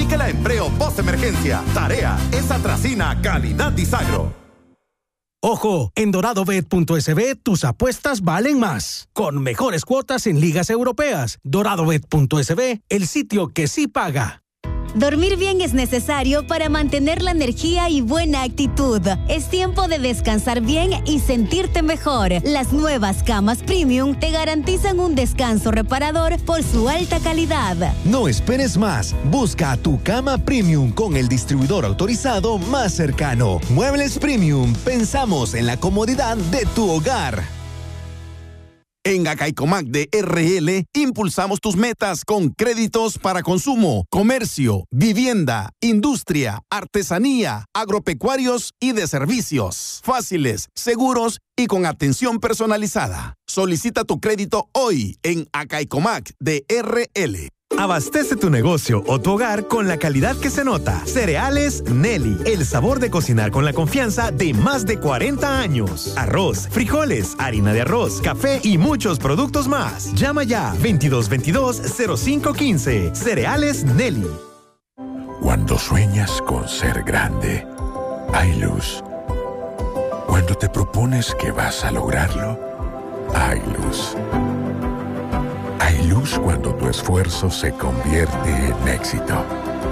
Aplíquela en pre o post-emergencia. Tarea es atracina calidad Disagro. Ojo, en doradobet.sb tus apuestas valen más. Con mejores cuotas en ligas europeas. Doradobet.sb, el sitio que sí paga. Dormir bien es necesario para mantener la energía y buena actitud. Es tiempo de descansar bien y sentirte mejor. Las nuevas camas Premium te garantizan un descanso reparador por su alta calidad. No esperes más. Busca tu cama Premium con el distribuidor autorizado más cercano. Muebles Premium. Pensamos en la comodidad de tu hogar. En Acaicomac de RL impulsamos tus metas con créditos para consumo, comercio, vivienda, industria, artesanía, agropecuarios y de servicios. Fáciles, seguros y con atención personalizada. Solicita tu crédito hoy en Acaicomac de RL. Abastece tu negocio o tu hogar con la calidad que se nota. Cereales Nelly, el sabor de cocinar con la confianza de más de 40 años. Arroz, frijoles, harina de arroz, café y muchos productos más. Llama ya 2222-0515. Cereales Nelly. Cuando sueñas con ser grande, hay luz. Cuando te propones que vas a lograrlo, hay luz. Hay luz cuando tu esfuerzo se convierte en éxito.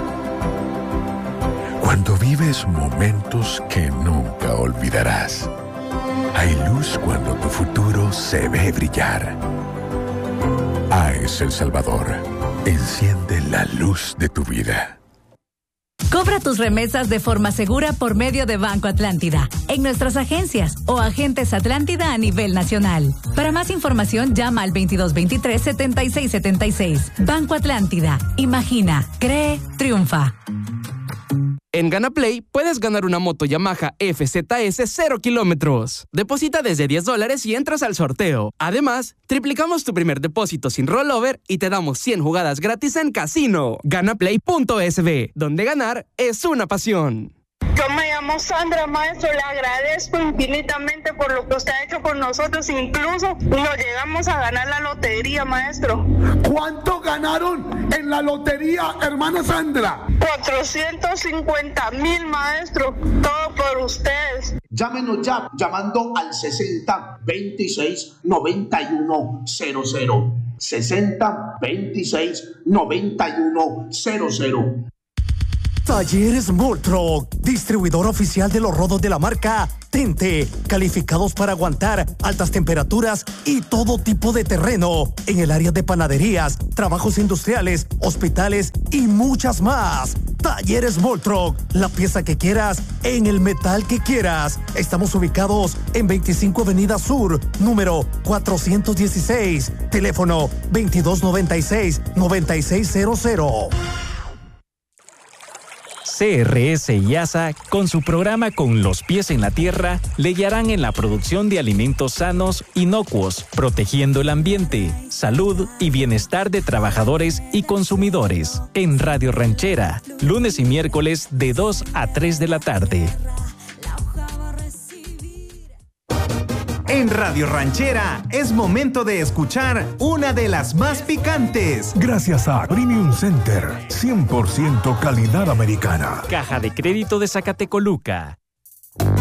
Cuando vives momentos que nunca olvidarás. Hay luz cuando tu futuro se ve brillar. AES El Salvador. Enciende la luz de tu vida. Cobra tus remesas de forma segura por medio de Banco Atlántida, en nuestras agencias o agentes Atlántida a nivel nacional. Para más información, llama al 2223-7676. Banco Atlántida. Imagina, cree, triunfa. En GanaPlay puedes ganar una moto Yamaha FZS 0 kilómetros. Deposita desde $10 y entras al sorteo. Además, triplicamos tu primer depósito sin rollover y te damos 100 jugadas gratis en casino. Ganaplay.sb, donde ganar es una pasión. Yo me llamo Sandra, maestro, le agradezco infinitamente por lo que usted ha hecho por nosotros, incluso nos llegamos a ganar la lotería, maestro. ¿Cuánto ganaron en la lotería, hermana Sandra? 450,000, maestro, todo por ustedes. Llámenos ya, llamando al 60 26 91 00. 60 26 91 00. Talleres Moltruck, distribuidor oficial de los rodos de la marca Tente, calificados para aguantar altas temperaturas y todo tipo de terreno, en el área de panaderías, trabajos industriales, hospitales y muchas más. Talleres Moltruck, la pieza que quieras, en el metal que quieras. Estamos ubicados en 25 Avenida Sur, número 416, teléfono 2296-9600. CRS y ASA, con su programa Con los pies en la tierra, le guiarán en la producción de alimentos sanos, inocuos, protegiendo el ambiente, salud y bienestar de trabajadores y consumidores. En Radio Ranchera, lunes y miércoles de 2 a 3 de la tarde. En Radio Ranchera es momento de escuchar una de las más picantes. Gracias a Premium Center, 100% calidad americana. Caja de Crédito de Zacatecoluca.